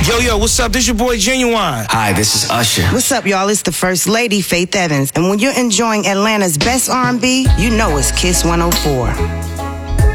Yo, what's up? This your boy Genuine. Hi, this is Usher. What's up, y'all? It's the First Lady, Faith Evans. And when you're enjoying Atlanta's best R&B, you know it's Kiss 104.